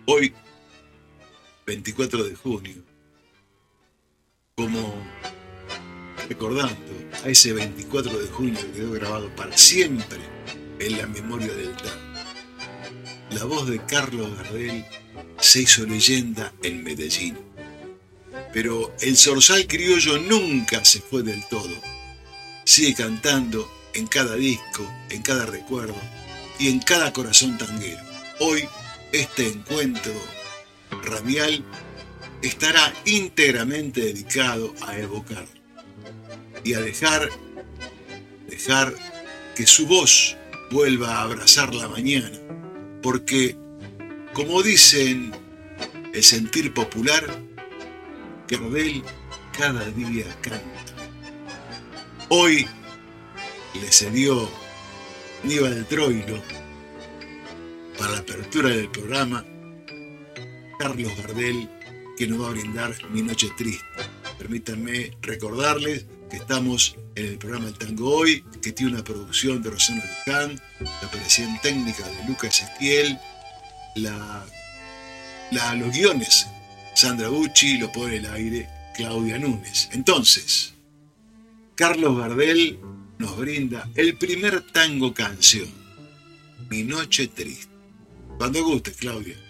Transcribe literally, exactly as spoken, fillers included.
Hoy, veinticuatro de junio, como recordando a ese veinticuatro de junio que quedó grabado para siempre en la memoria del tango. La voz de Carlos Gardel se hizo leyenda en Medellín. Pero el zorzal criollo nunca se fue del todo. Sigue cantando en cada disco, en cada recuerdo y en cada corazón tanguero. Hoy, este encuentro radial estará íntegramente dedicado a evocar y a dejar, dejar que su voz vuelva a abrazar la mañana, porque, como dicen el sentir popular, Gardel cada día canta. Hoy le cedió Aníbal Troilo para la apertura del programa Carlos Gardel, que nos va a brindar Mi Noche Triste. Permítanme recordarles que estamos en el programa El Tango Hoy, que tiene una producción de Rosana Luján, la operación técnica de Lucas Estiel, la, la, los guiones Sandra Bucci, lo pone en el aire Claudia Núñez. Entonces, Carlos Gardel nos brinda el primer tango canción, Mi Noche Triste. Cuando guste, Claudia.